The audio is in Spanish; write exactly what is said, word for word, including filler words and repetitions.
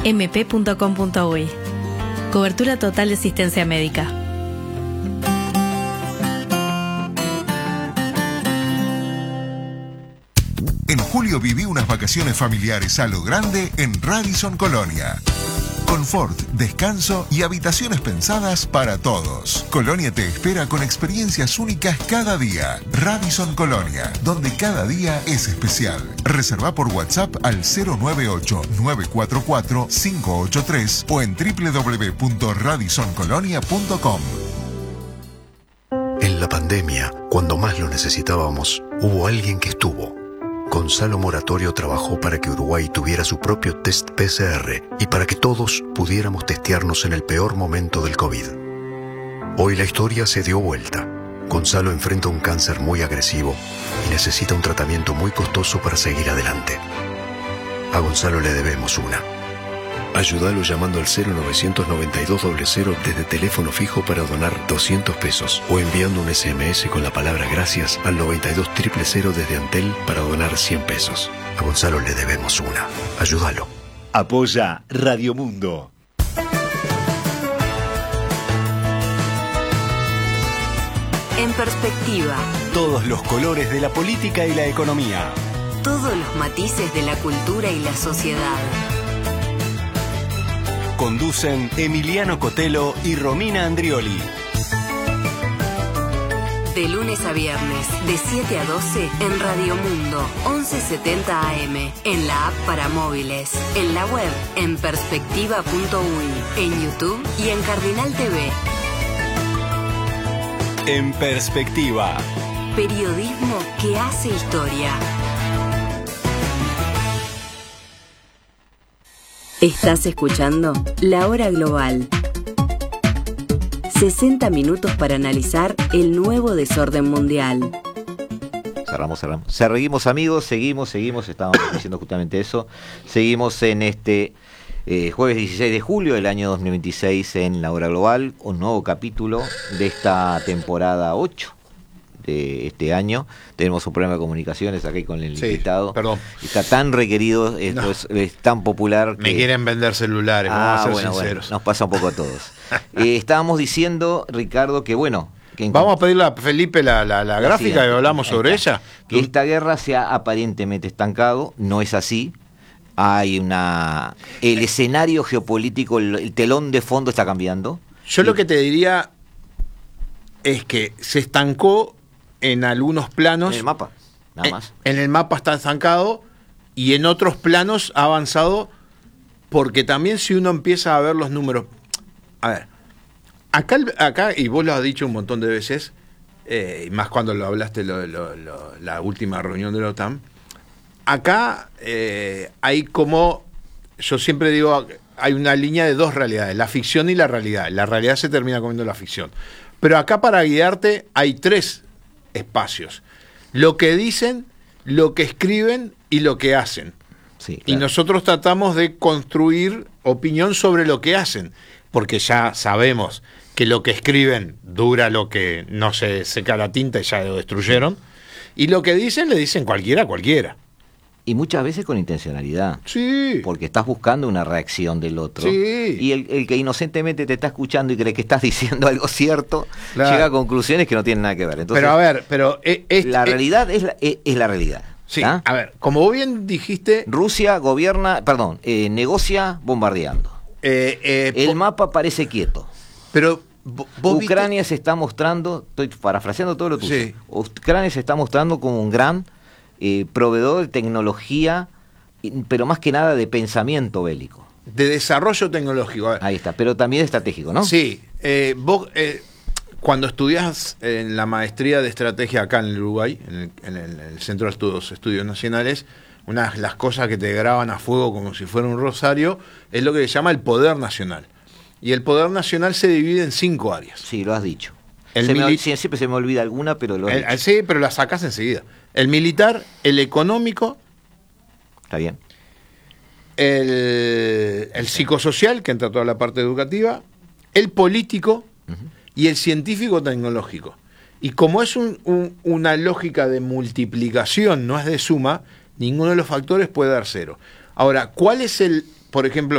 eme pe punto com punto uy. Cobertura total de asistencia médica. En julio viví unas vacaciones familiares a lo grande en Radisson Colonia. Confort, descanso y habitaciones pensadas para todos. Colonia te espera con experiencias únicas cada día. Radisson Colonia, donde cada día es especial. Reserva por WhatsApp al cero nueve ocho, nueve cuatro cuatro, cinco ocho tres o en doble u doble u doble u punto radisson colonia punto com. En la pandemia, cuando más lo necesitábamos, hubo alguien que estuvo. Gonzalo Moratorio trabajó para que Uruguay tuviera su propio test P C R y para que todos pudiéramos testearnos en el peor momento del COVID. Hoy la historia se dio vuelta. Gonzalo enfrenta un cáncer muy agresivo y necesita un tratamiento muy costoso para seguir adelante. A Gonzalo le debemos una. Ayúdalo llamando al cero novecientos noventa y dos cero cero desde teléfono fijo para donar doscientos pesos o enviando un ese eme ese con la palabra gracias al noventa y dos cero cero cero desde Antel para donar cien pesos. A Gonzalo le debemos una. Ayúdalo. Apoya Radio Mundo. En perspectiva. Todos los colores de la política y la economía. Todos los matices de la cultura y la sociedad. Conducen Emiliano Cotelo y Romina Andrioli. De lunes a viernes, de siete a doce, en Radio Mundo, once setenta A M, en la app para móviles, en la web, en perspectiva punto uy, en YouTube y en Cardinal T V. En perspectiva. Periodismo que hace historia. Estás escuchando La Hora Global. sesenta minutos para analizar el nuevo desorden mundial. Cerramos, cerramos. Seguimos, amigos, seguimos, seguimos. Estábamos diciendo justamente eso. Seguimos en este eh, jueves dieciséis de julio del año dos mil veintiséis en La Hora Global. Un nuevo capítulo de esta temporada ocho de este año. Tenemos un problema de comunicaciones aquí con el sí, invitado. Perdón. Está tan requerido, esto no. es, es tan popular. Me que... quieren vender celulares, ah, vamos a ser bueno, sinceros. Bueno, nos pasa un poco a todos. eh, estábamos diciendo, Ricardo, que bueno... Que vamos a pedirle a Felipe la, la, la gráfica y hablamos sobre ella. Que esta guerra se ha aparentemente estancado, no es así. Hay una... El escenario geopolítico, el, el telón de fondo está cambiando. Yo y... lo que te diría es que se estancó en algunos planos. En el mapa, nada más. En, en el mapa está estancado y en otros planos ha avanzado, porque también si uno empieza a ver los números... A ver, acá, acá y vos lo has dicho un montón de veces, eh, y más cuando lo hablaste lo, lo, lo, la última reunión de la OTAN, acá eh, hay como, yo siempre digo, hay una línea de dos realidades, la ficción y la realidad. La realidad se termina comiendo la ficción. Pero acá para guiarte hay tres espacios: lo que dicen, lo que escriben y lo que hacen. Sí, claro. Y nosotros tratamos de construir opinión sobre lo que hacen, porque ya sabemos que lo que escriben dura lo que no se seca la tinta y ya lo destruyeron, y lo que dicen le dicen cualquiera a cualquiera. Y muchas veces con intencionalidad. Sí. Porque estás buscando una reacción del otro. Sí. Y el, el que inocentemente te está escuchando y cree que estás diciendo algo cierto, claro, llega a conclusiones que no tienen nada que ver. Entonces, pero a ver, pero... Es, es, la es, realidad es la, es, es la realidad. Sí, ¿ah? A ver, como vos bien dijiste... Rusia gobierna, perdón, eh, negocia bombardeando. Eh, eh, el po- mapa parece quieto. Pero... Vos Ucrania viste... se está mostrando, estoy parafraseando todo lo tuyo, sí. Ucrania se está mostrando como un gran... Eh, proveedor de tecnología, pero más que nada de pensamiento bélico. De desarrollo tecnológico. Ahí está, pero también estratégico, ¿no? Sí. Eh, vos, eh, cuando estudias en la maestría de estrategia acá en el Uruguay, en el, en el, en el Centro de Estudios, Estudios Nacionales, una de las cosas que te graban a fuego como si fuera un rosario es lo que se llama el poder nacional. Y el poder nacional se divide en cinco áreas. Sí, lo has dicho. El se mili- me, siempre se me olvida alguna, pero lo has el, dicho. Sí, pero la sacás enseguida. El militar, el económico. Está bien. El, el psicosocial, que entra toda la parte educativa. El político, uh-huh, y el científico tecnológico. Y como es un, un, una lógica de multiplicación, no es de suma, ninguno de los factores puede dar cero. Ahora, ¿cuál es el, por ejemplo,